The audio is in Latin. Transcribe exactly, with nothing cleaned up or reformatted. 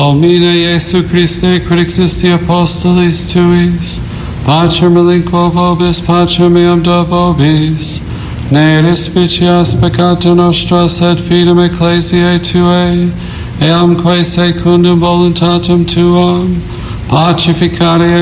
Omnia Iesu Christe, quid existi apostolis tuis, pacem relinquo vobis, pacem meam do vobis, ne despicias peccata nostra, sed fidem ecclesiae tuae, eamque secundum voluntatem tuam, pacificare